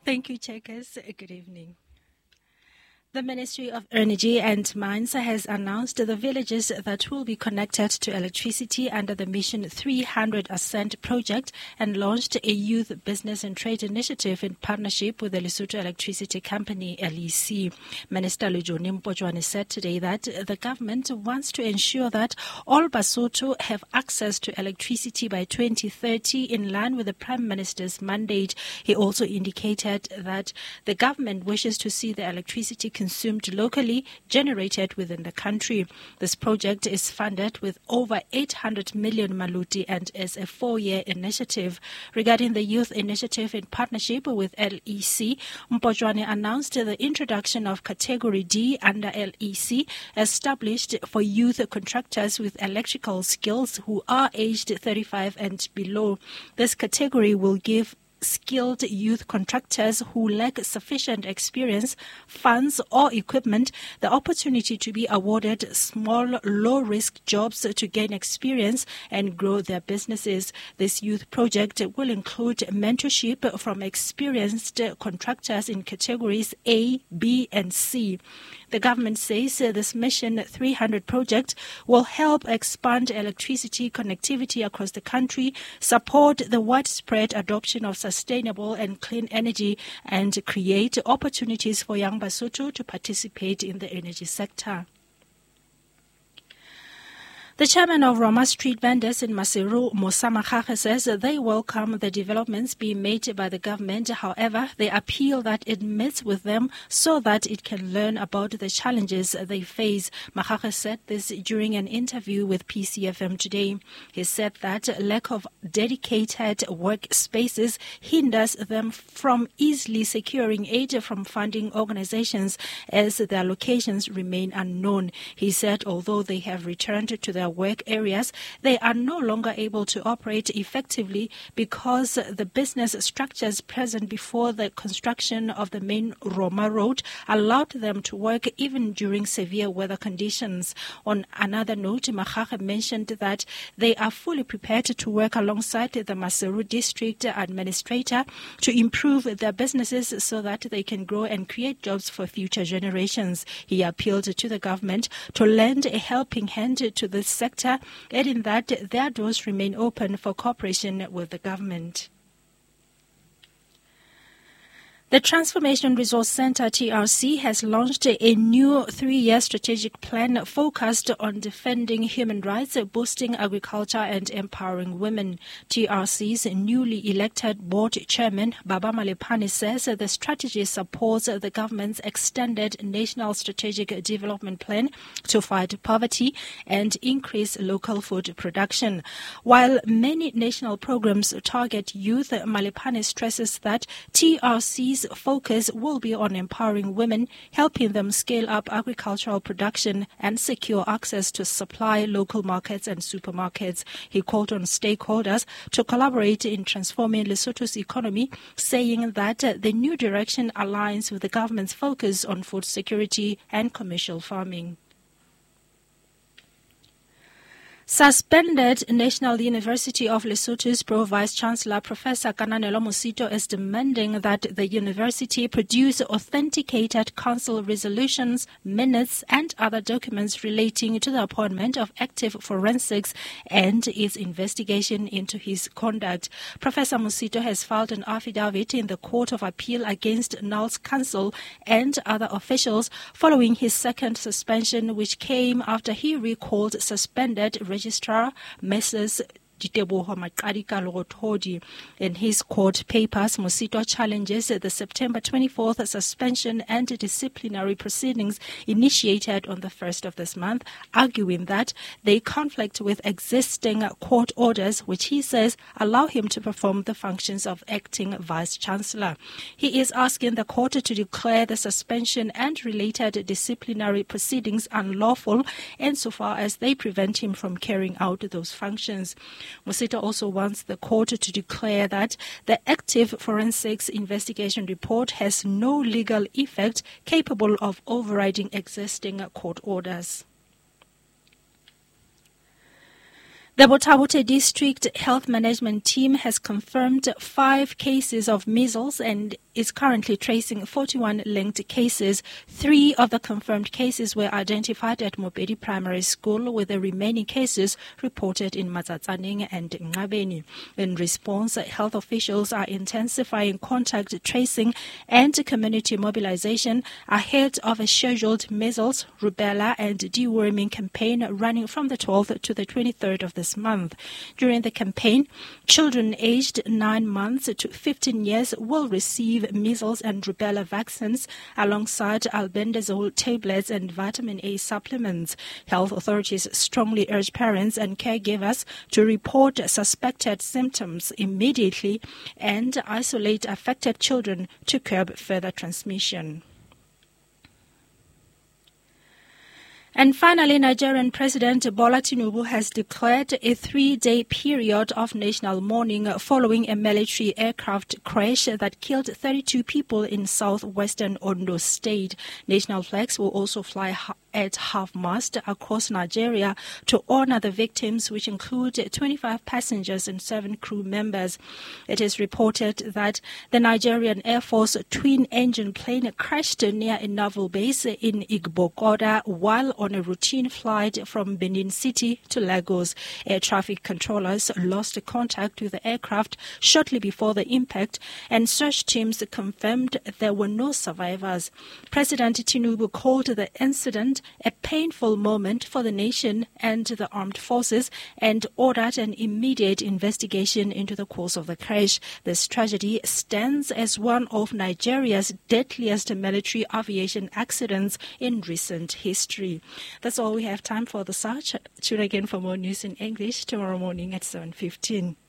Thank you, Checkers. Good evening. The Ministry of Energy and Mines has announced the villages that will be connected to electricity under the Mission 300 Ascent project and launched a youth business and trade initiative in partnership with the Lesotho Electricity Company, LEC. Minister Lejoni Mpotjoane said today that the government wants to ensure that all Basotho have access to electricity by 2030 in line with the Prime Minister's mandate. He also indicated that the government wishes to see the electricity consumed locally, generated within the country. This project is funded with over 800 million maluti and is a 4-year initiative. Regarding the youth initiative in partnership with LEC, Mpotjoane announced the introduction of Category D under LEC, established for youth contractors with electrical skills who are aged 35 and below. This category will give skilled youth contractors who lack sufficient experience, funds or equipment the opportunity to be awarded small, low-risk jobs to gain experience and grow their businesses. This youth project will include mentorship from experienced contractors in categories A, B and C. The government says this Mission 300 project will help expand electricity connectivity across the country, support the widespread adoption of sustainable and clean energy, and create opportunities for young Basotho to participate in the energy sector. The chairman of Roma Street Vendors in Maseru, Musa Makgakge, says they welcome the developments being made by the government. However, they appeal that it meets with them so that it can learn about the challenges they face. Makgakge said this during an interview with PCFM today. He said that lack of dedicated workspaces hinders them from easily securing aid from funding organizations as their locations remain unknown. He said although they have returned to their work areas, they are no longer able to operate effectively because the business structures present before the construction of the main Roma road allowed them to work even during severe weather conditions. On another note, Makgakge mentioned that they are fully prepared to work alongside the Maseru district administrator to improve their businesses so that they can grow and create jobs for future generations. He appealed to the government to lend a helping hand to this sector, adding that their doors remain open for cooperation with the government. The Transformation Resource Center, TRC, has launched a new 3-year strategic plan focused on defending human rights, boosting agriculture and empowering women. TRC's newly elected board chairman, Baba Malephane, says the strategy supports the government's extended National Strategic Development Plan to fight poverty and increase local food production. While many national programs target youth, Malephane stresses that TRC's focus will be on empowering women, helping them scale up agricultural production and secure access to supply, local markets and supermarkets. He called on stakeholders to collaborate in transforming Lesotho's economy, saying that the new direction aligns with the government's focus on food security and commercial farming. Suspended National University of Lesotho's Pro-Vice-Chancellor Professor Kananelo Mosito is demanding that the university produce authenticated council resolutions, minutes and other documents relating to the appointment of active forensics and its investigation into his conduct. Professor Mosito has filed an affidavit in the Court of Appeal against Null's Council and other officials following his second suspension, which came after he recalled suspended Registrar Messrs. Diteboho Maqadika Logotodi. In his court papers, Mosito challenges the September 24th suspension and disciplinary proceedings initiated on the 1st of this month, arguing that they conflict with existing court orders, which he says allow him to perform the functions of acting vice-chancellor. He is asking the court to declare the suspension and related disciplinary proceedings unlawful insofar as they prevent him from carrying out those functions. Mosito also wants the court to declare that the active forensics investigation report has no legal effect capable of overriding existing court orders. The Botabute District Health Management Team has confirmed 5 cases of measles and is currently tracing 41 linked cases. 3 of the confirmed cases were identified at Mopedi Primary School, with the remaining cases reported in Matsatsaneng and Ngabeni. In response, health officials are intensifying contact tracing and community mobilization ahead of a scheduled measles, rubella and deworming campaign running from the 12th to the 23rd of this month. During the campaign, children aged 9 months to 15 years will receive measles and rubella vaccines alongside albendazole tablets and vitamin A supplements. Health authorities strongly urge parents and caregivers to report suspected symptoms immediately and isolate affected children to curb further transmission. And finally, Nigerian President Bola Tinubu has declared a 3-day period of national mourning following a military aircraft crash that killed 32 people in southwestern Ondo State. National flags will also fly at half-mast across Nigeria to honor the victims, which include 25 passengers and 7 crew members. It is reported that the Nigerian Air Force twin-engine plane crashed near a naval base in Igbokoda while on a routine flight from Benin City to Lagos. Air traffic controllers lost contact with the aircraft shortly before the impact, and search teams confirmed there were no survivors. President Tinubu called the incident a painful moment for the nation and the armed forces and ordered an immediate investigation into the cause of the crash. This tragedy stands as one of Nigeria's deadliest military aviation accidents in recent history. That's all we have time for this hour. Tune again for more news in English tomorrow morning at 7:15.